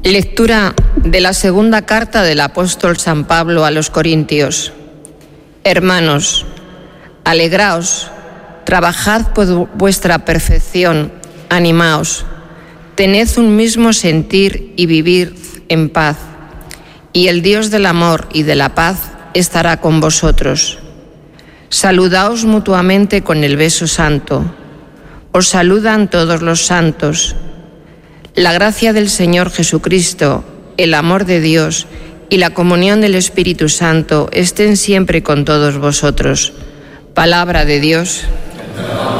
Lectura de la segunda carta del apóstol San Pablo a los Corintios. Hermanos, alegraos, trabajad por vuestra perfección, animaos, tened un mismo sentir y vivid en paz, y el Dios del amor y de la paz estará con vosotros. Saludaos mutuamente con el beso santo. Os saludan todos los santos. La gracia del Señor Jesucristo, el amor de Dios y la comunión del Espíritu Santo estén siempre con todos vosotros. Palabra de Dios.